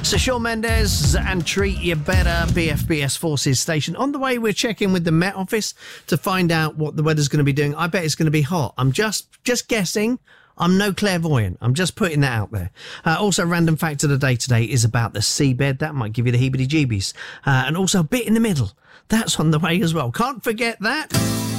So Shawn Mendes and Treat You Better, BFBS Forces Station. On the way, we're checking with the Met Office to find out what the weather's going to be doing. I bet it's going to be hot. I'm just guessing. I'm no clairvoyant. I'm just putting that out there. Also, random fact of the day today is about the seabed. That might give you the heebie-jeebies. And also a bit in the middle. That's on the way as well. Can't forget that.